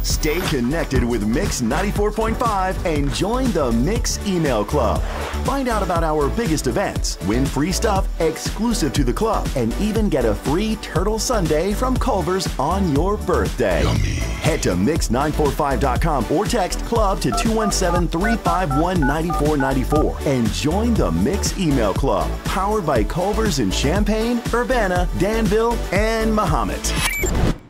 Stay connected with Mix 94.5 and join the Mix Email Club. Find out about our biggest events, win free stuff exclusive to the club, and even get a free Turtle Sundae from Culver's on your birthday. Yummy. Head to mix945.com or text club to 217-351-9494 and join the Mix Email Club, powered by Culver's in Champaign, Urbana, Danville, and Mahomet.